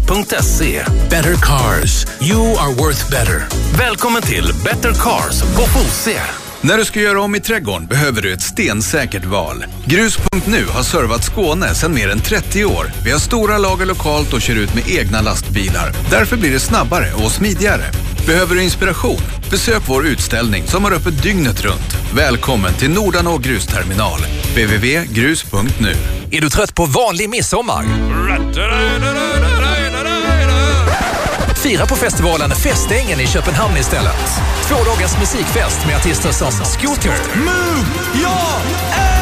better.se. Better cars. You are worth better. Välkommen till Better Cars på Fosie. När du ska göra om i trädgården behöver du ett stensäkert val. Grus.nu har servat Skåne sedan mer än 30 år. Vi har stora lager lokalt och kör ut med egna lastbilar. Därför blir det snabbare och smidigare. Behöver du inspiration? Besök vår utställning som har öppet dygnet runt. Välkommen till Nordanå grusterminal. www.grus.nu. Är du trött på vanlig midsommar? Fira på festivalen Festängen i Köpenhamn istället. 2 dagars musikfest med artister som Scooter, Move! Ja!